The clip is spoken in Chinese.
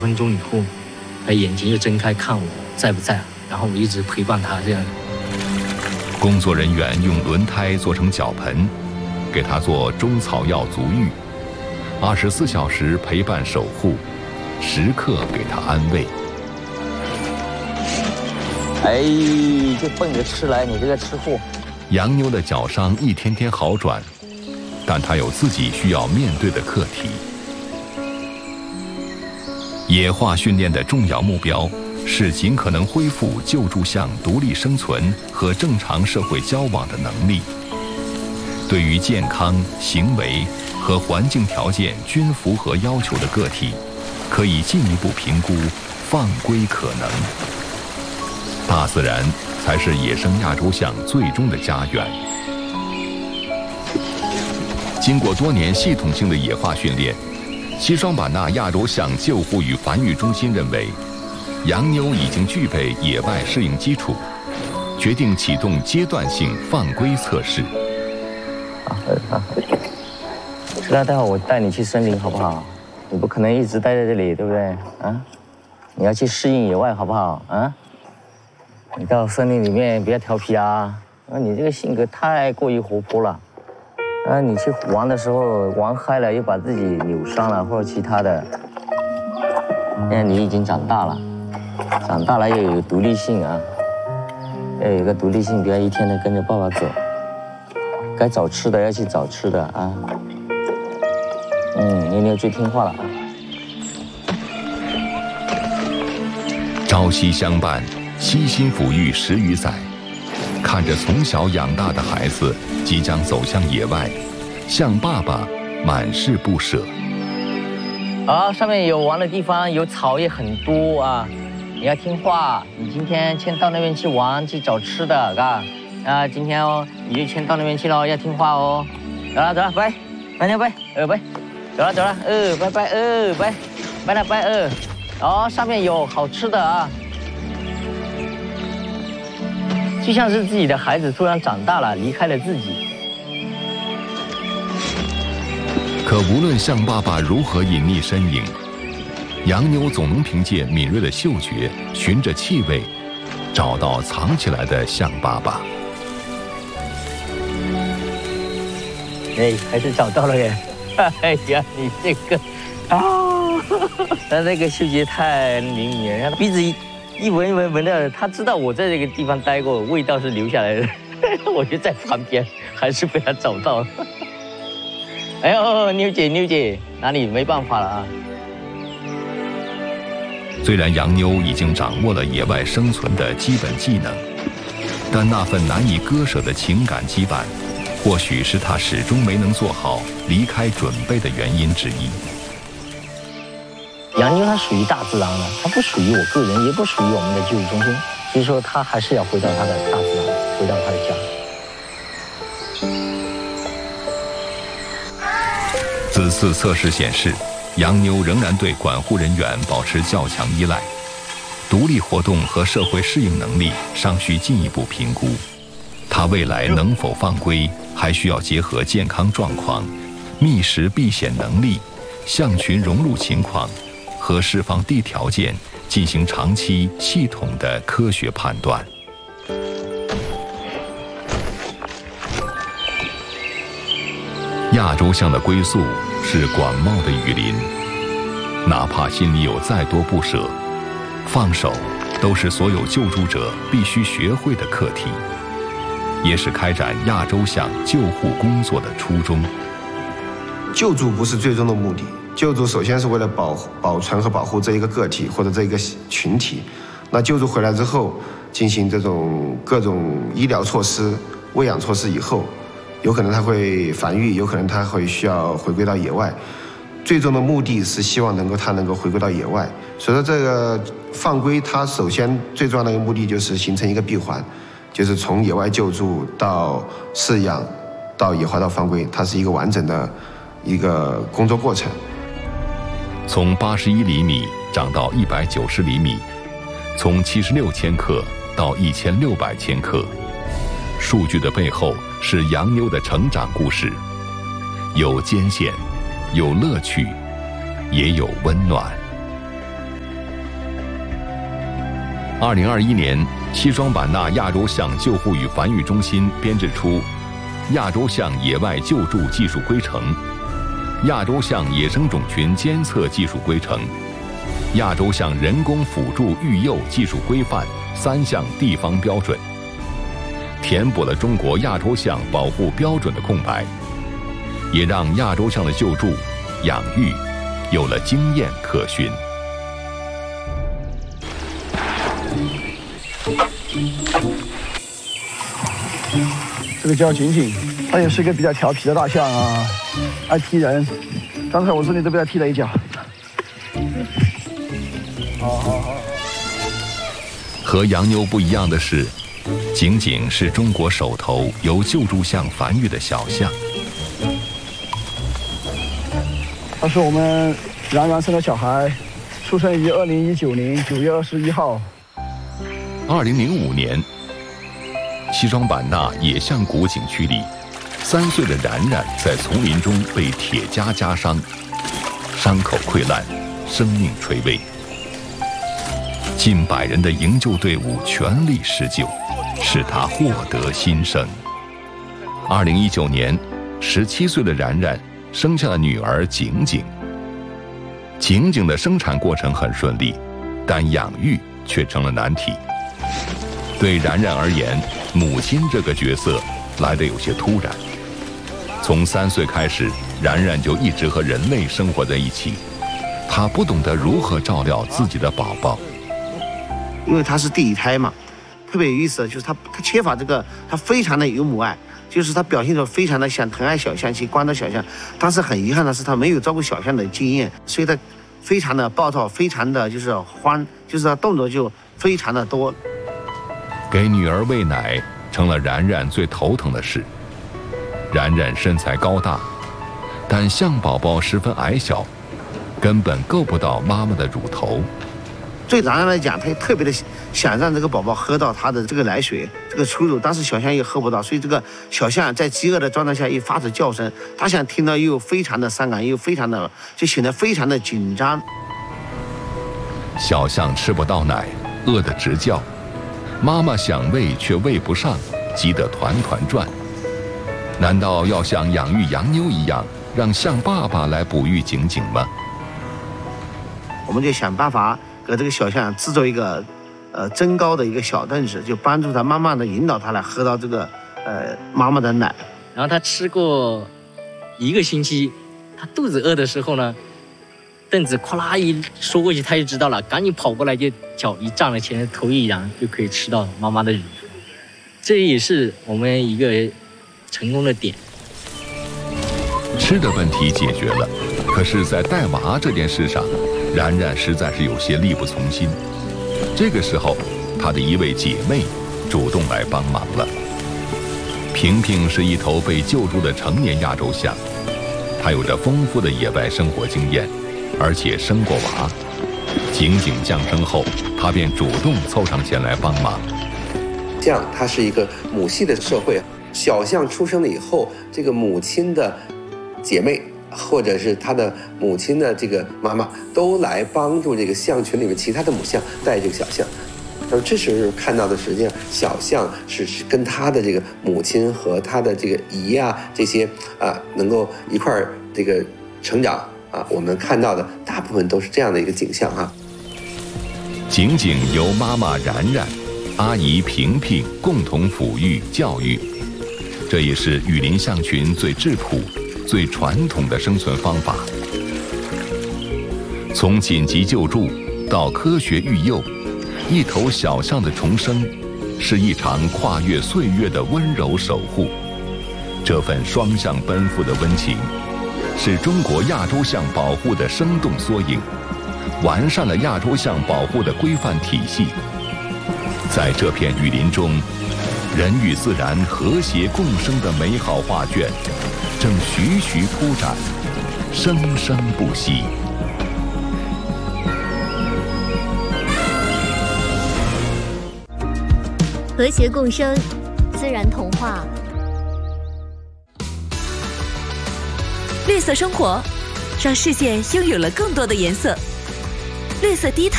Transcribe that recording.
分钟以后，他眼睛就睁开看我在不在，然后我一直陪伴他这样。 工作人员用轮胎做成脚盆，给他做中草药足浴，24小时陪伴守护，时刻给他安慰。 哎，就奔着吃来，你这个吃货！ 洋妞的脚伤一天天好转，但她有自己需要面对的课题。野化训练的重要目标是尽可能恢复救助象独立生存和正常社会交往的能力。对于健康、行为和环境条件均符合要求的个体，可以进一步评估放归可能。大自然才是野生亚洲象最终的家园。经过多年系统性的野化训练，西双版纳亚洲象救护与繁育中心认为，洋妞已经具备野外适应基础，决定启动阶段性放归测试。 是啊，待会我带你去森林好不好？你不可能一直待在这里，对不对？啊，你要去适应野外好不好？啊，你到森林里面不要调皮啊！你这个性格太过于活泼了。你去玩的时候玩嗨了，又把自己扭伤了或者其他的。现在你已经长大了，长大了要有独立性啊，要有一个独立性，不要一天都跟着爸爸走。该找吃的要去找吃的啊。妞妞最听话了啊。 朝夕相伴，悉心抚育10余载，看着从小养大的孩子即将走向野外，象爸爸满是不舍。 上面有玩的地方，有草也很多啊。你要听话，你今天先到那边去玩，去找吃的，嘎。今天你就先到那边去了，要听话哦。走了，拜，拜妞拜，拜，走了，拜拜，拜，拜了拜上面有好吃的啊。就像是自己的孩子突然长大了，离开了自己。 可无论象爸爸如何隐匿身影，洋妞总能凭借敏锐的嗅觉，循着气味，找到藏起来的象爸爸。 还是找到了耶！哎呀，你这个他那个嗅觉太灵敏了，鼻子一闻到，他知道我在这个地方待过，味道是留下来的。我就在旁边，还是被他找到了。哎呦，妞姐，哪里没办法了啊？ 虽然洋妞已经掌握了野外生存的基本技能，但那份难以割舍的情感羁绊，或许是他始终没能做好离开准备的原因之一。 洋妞它属于大自然了，它不属于我个人，也不属于我们的救助中心，所以说它还是要回到它的大自然，回到它的家。 此次测试显示，洋妞仍然对管护人员保持较强依赖，独立活动和社会适应能力尚需进一步评估。它未来能否放归，还需要结合健康状况、觅食避险能力、象群融入情况和释放地条件进行长期系统的科学判断。亚洲象的归宿是广袤的雨林，哪怕心里有再多不舍，放手都是所有救助者必须学会的课题，也是开展亚洲象救护工作的初衷。 救助不是最终的目的，救助首先是为了保存和保护这一个个体或者这一个群体。那救助回来之后，进行这种各种医疗措施、喂养措施以后，有可能它会繁育，有可能它会需要回归到野外。最终的目的是希望它能够回归到野外。所以说这个放归，它首先最重要的一个目的就是形成一个闭环，就是从野外救助到饲养到野化到放归，它是一个完整的一个工作过程。 从81厘米长到190厘米，从76千克到1600千克，数据的背后是洋妞的成长故事，有艰险，有乐趣，也有温暖。 2021年，西双版纳亚洲象救护与繁育中心编制出亚洲象野外救助技术规程、亚洲象野生种群监测技术规程、亚洲象人工辅助育幼技术规范3项地方标准，填补了中国亚洲象保护标准的空白，也让亚洲象的救助、养育有了经验可循。 这个叫景景，它也是一个比较调皮的大象啊，爱踢人。刚才我这里都被它踢了一脚。好。 和洋妞不一样的是，景景是中国首头由救助象繁育的小象。 它是我们然然生的小孩，出生于2019年9月21号。 2005年，西双版纳野象谷景区里，3岁的然然在丛林中被铁夹夹伤，伤口溃烂，生命垂危。近100人的营救队伍全力施救，使他获得新生。2019年，17岁的然然生下了女儿景景。景景的生产过程很顺利，但养育却成了难题。对然然而言，母亲这个角色来得有些突然。从3岁开始，然然就一直和人类生活在一起，她不懂得如何照料自己的宝宝。 因为他是第1胎嘛，特别有意思的就是他缺乏这个，他非常的有母爱，就是他表现得非常的想疼爱小象，去关照小象。但是很遗憾的是，他没有照顾小象的经验，所以他非常的暴躁，非常的就是欢，就是他动作就非常的多。 给女儿喂奶成了然然最头疼的事。然然身材高大，但象宝宝十分矮小，根本够不到妈妈的乳头。 对然然来讲，他也特别的想让这个宝宝喝到他的这个奶水，这个初乳，但是小象又喝不到，所以这个小象在饥饿的状态下又发出叫声，他想听到又非常的伤感，又非常的就显得非常的紧张。 小象吃不到奶，饿得直叫，妈妈想喂却喂不上，急得团团转。难道要像养育洋妞一样，让象爸爸来哺育景景吗？ 我们就想办法给这个小象制作一个增高的一个小凳子，就帮助它慢慢的引导它来喝到这个妈妈的奶。 然后它吃过1个星期，它肚子饿的时候呢，凳子咵啦一缩过去，它就知道了，赶紧跑过来，就脚一站了前面，头一扬，就可以吃到妈妈的乳。这也是我们一个成功的点。 吃的问题解决了，可是，在带娃这件事上，然然实在是有些力不从心。这个时候，她的一位姐妹主动来帮忙了。萍萍是一头被救助的成年亚洲象，她有着丰富的野外生活经验，而且生过娃。景景降生后，她便主动凑上前来帮忙。 象它是一个母系的社会，小象出生了以后，这个母亲的姐妹或者是他的母亲的这个妈妈都来帮助这个象群里面其他的母象带这个小象。那么这时候看到的实际上小象是跟他的这个母亲和他的这个姨啊这些能够一块儿这个成长啊，我们看到的大部分都是这样的一个景象啊。 景景由妈妈然然、阿姨萍萍共同抚育教育，这也是雨林象群最质朴、最传统的生存方法。从紧急救助到科学育幼，一头小象的重生，是一场跨越岁月的温柔守护。这份双向奔赴的温情，是中国亚洲象保护的生动缩影，完善了亚洲象保护的规范体系。在这片雨林中，人与自然和谐共生的美好画卷，正徐徐铺展，生生不息。 和谐共生，自然童话。 绿色生活，让世界拥有了更多的颜色。绿色低碳。